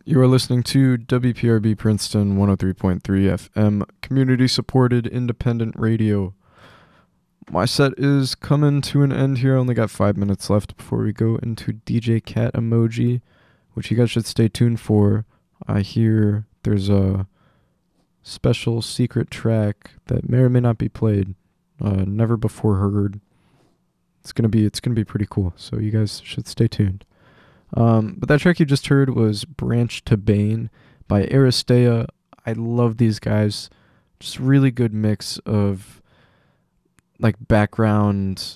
You are listening to WPRB Princeton 103.3 FM, community supported independent radio. My set is coming to an end here. I only got 5 minutes left before we go into DJ Cat Emoji, which you guys should stay tuned for. I hear there's a special secret track that may or may not be played, never before heard. It's gonna be pretty cool, so you guys should stay tuned. But that track you just heard was Branch to Bane by Aristea. I love these guys. Just really good mix of like background,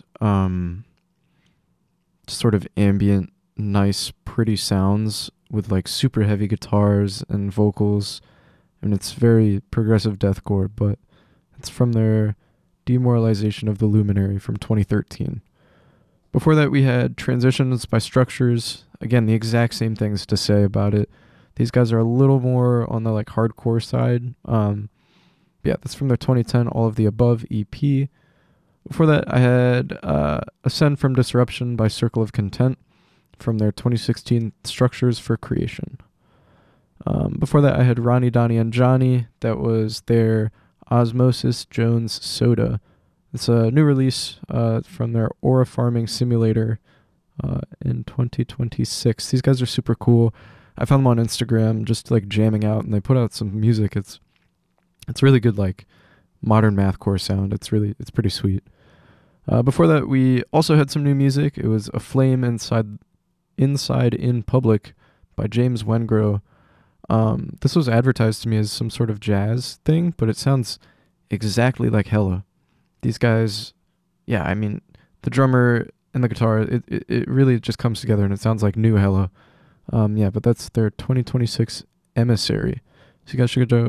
sort of ambient, nice, pretty sounds with like super heavy guitars and vocals. And it's very progressive deathcore, but it's from their Demoralization of the Luminary from 2013. Before that, we had Transitions by Structures. Again, the exact same things to say about it. These guys are a little more on the like hardcore side. Yeah, that's from their 2010 All of the Above EP. Before that, I had Ascend from Disruption by Circle of Content from their 2016 Structures for Creation. Before that, I had Ronnie, Donnie, and Johnny. That was their Osmosis Jones Soda. It's a new release from their Aura Farming Simulator in 2026. These guys are super cool. I found them on Instagram just like jamming out, and they put out some music. It's really good, like modern mathcore sound. It's pretty sweet. Before that, we also had some new music. It was A Flame Inside in Public by James Wengrow. This was advertised to me as some sort of jazz thing, but it sounds exactly like Hella. These guys, yeah, I mean, the drummer and the guitar, it really just comes together, and it sounds like new Hella. Yeah, but that's their 2026 Emissary. So you guys should go,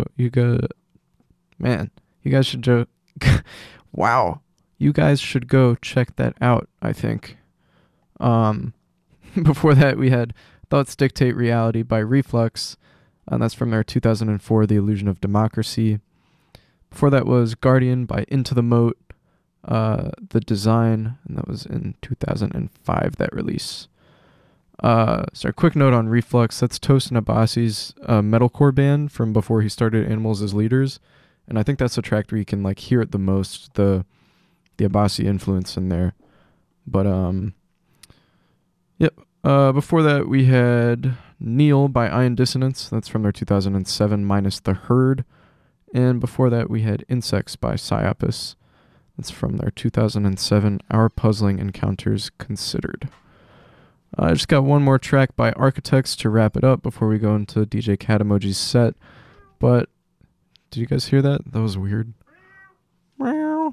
wow. You guys should go check that out, I think. Before that, we had Thoughts Dictate Reality by Reflux, and that's from their 2004 The Illusion of Democracy. Before that was Guardian by Into the Moat, The Design, and that was in 2005, that release. So a quick note on Reflux, that's Tosin Abasi's metalcore band from before he started Animals as Leaders, and I think that's the track where you can like hear it the most, the Abasi influence in there. But yep. Before that we had Neil by Ion Dissonance, that's from their 2007 Minus the Herd. And before that, we had Insects by Psyopus. That's from their 2007 Our Puzzling Encounters Considered. I just got one more track by Architects to wrap it up before we go into DJ Cat Emoji's set. But, did you guys hear that? That was weird. Meow.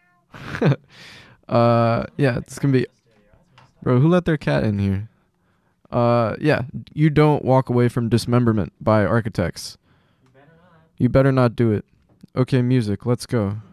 Yeah, it's gonna be... Bro, who let their cat in here? Yeah, You Don't Walk Away from Dismemberment by Architects. You better not do it. Okay, music, let's go.